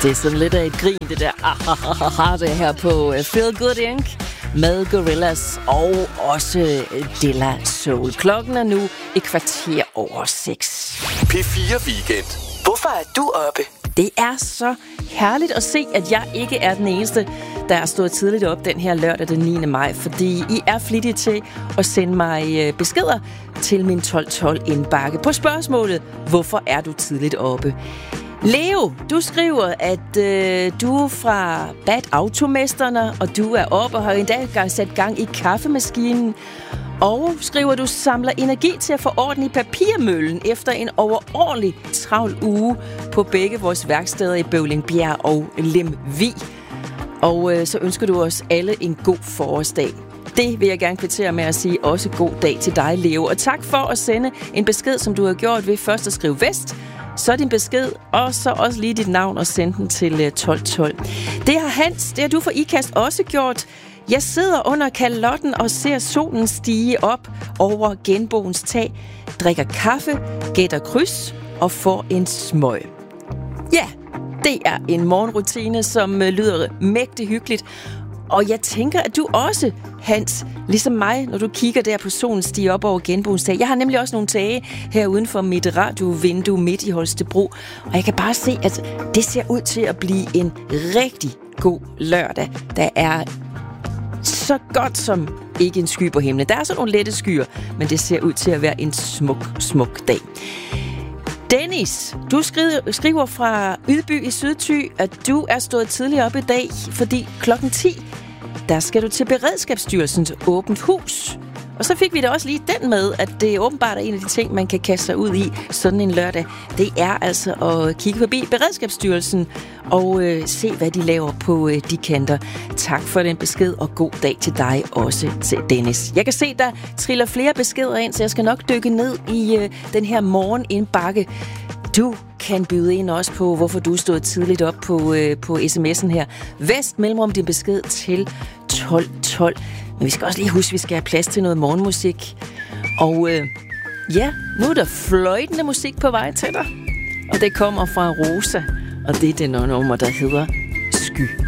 Det er sådan lidt af et grin, det der. Det her på Feel Good Inc. med Gorillaz og også De La Soul. Klokken er nu 6:15. P4 Weekend. Hvorfor er du oppe? Det er så herligt at se, at jeg ikke er den eneste, der er stået tidligt op den her lørdag den 9. maj, fordi I er flittige til at sende mig beskeder til min 1212 indbakke på spørgsmålet, hvorfor er du tidligt oppe? Leo, du skriver, at du er fra Bad Automesterne, og du er oppe og har endda sat gang i kaffemaskinen. Og skriver, du samler energi til at få orden i papirmøllen efter en overordentlig travl uge på begge vores værksteder i Bøvlingbjerg og Lemvig. Og så ønsker du os alle en god forårsdag. Det vil jeg gerne kvittere med at sige også god dag til dig, Leo. Og tak for at sende en besked, som du har gjort ved først at skrive Vest, så din besked, og så også lige dit navn og sende den til 1212. Det har Hans, det har du for IKAST også gjort. Jeg sidder under kalotten og ser solen stige op over genboens tag, drikker kaffe, gætter kryds og får en smøg. Ja, det er en morgenrutine, som lyder mægtig hyggeligt. Og jeg tænker, at du også, Hans, ligesom mig, når du kigger der på solen stige op over genboens tag. Jeg har nemlig også nogle tage her uden for mit radiovindue midt i Holstebro. Og jeg kan bare se, at det ser ud til at blive en rigtig god lørdag. Der er så godt som ikke en sky på himlen. Der er sådan nogle lette skyer, men det ser ud til at være en smuk dag. Dennis, du skriver fra Ydby i Sydthy, at du er stået tidligere op i dag, fordi klokken 10, der skal du til Beredskabsstyrelsens åbent hus. Og så fik vi da også lige den med, at det åbenbart er en af de ting, man kan kaste sig ud i sådan en lørdag. Det er altså at kigge forbi Beredskabsstyrelsen og se, hvad de laver på de kanter. Tak for den besked, og god dag til dig også, til Dennis. Jeg kan se, der triller flere beskeder ind, så jeg skal nok dykke ned i den her morgenindbakke. Du kan byde ind også på, hvorfor du stod tidligt op på sms'en her. Vest mellemrum din besked til 1212. Men vi skal også lige huske, at vi skal have plads til noget morgenmusik. Og ja, nu er der fløjtende musik på vej til dig. Og det kommer fra Rosa. Og det er det nummer, der hedder Sky.